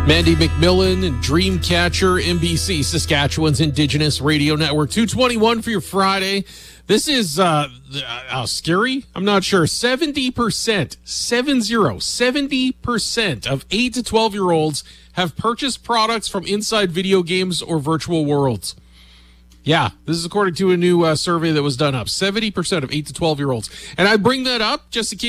Mandy McMillan and Dreamcatcher, NBC, Saskatchewan's Indigenous Radio Network. 2:21 for your Friday. This is scary. I'm not sure. 70% of 8 to 12-year-olds have purchased products from inside video games or virtual worlds. Yeah, this is according to a new survey that was done up. 70% of 8 to 12-year-olds. And I bring that up just in case